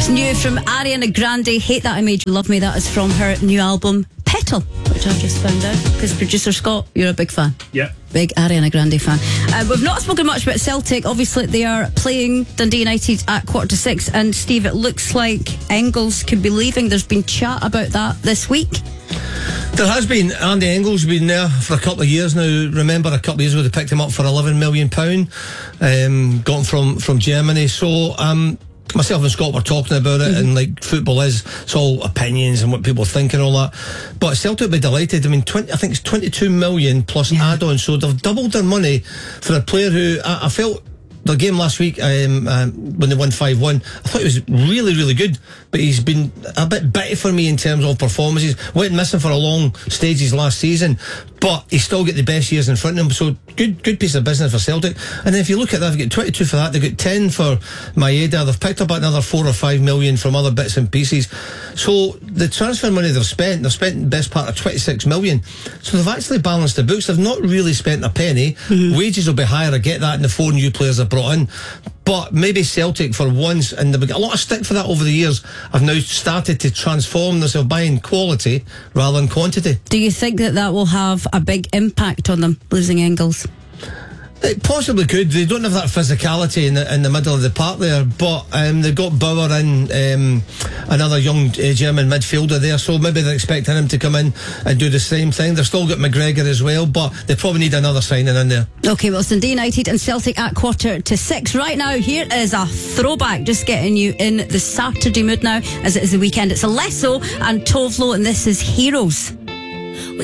It's new from Ariana Grande. Hate That I Made You Love Me. That is from her new album Petal, which I just found out because producer Scott, you're a big fan. Yeah. Big Ariana Grande fan. We've not spoken much about Celtic. Obviously, they are playing Dundee United at 5:45. And Steve, it looks like Engels could be leaving. There's been chat about that this week. There has been. Andy Engels has been there for a couple of years now. Remember, a couple of years ago they picked him up for £11 million, got him from Germany. So myself and Scott were talking about it, and like football it's all opinions and what people think and all that. But Celtic would be delighted. I mean, I think it's 22 million plus add-ons, so they've doubled their money for a player who I felt. The game last week, when they won 5-1, I thought he was really, really good. But he's been a bit bitty for me in terms of performances. Went missing for a long stages last season, but he's still got the best years in front of him. So good piece of business for Celtic. And then if you look at that, they've got 22 for that. They've got 10 for Maeda. They've picked up another 4 or 5 million from other bits and pieces. So the transfer money they've spent the best part of 26 million. So they've actually balanced the books. They've not really spent a penny. Wages will be higher. I get that in the 4 new players they've brought in. But maybe Celtic for once, and they've got a lot of stick for that over the years, have now started to transform themselves buying quality rather than quantity. Do you think that will have a big impact on them, losing Engels? It possibly could. They don't have that physicality in the middle of the park there, but they've got Bauer in, another young German midfielder there, so maybe they're expecting him to come in and do the same thing. They've still got McGregor as well, but they probably need another signing in there. Okay, well, it's Dundee United and Celtic at 5:45. Right now, here is a throwback, just getting you in the Saturday mood now, as it is the weekend. It's Alesso and Tovlo, and this is Heroes.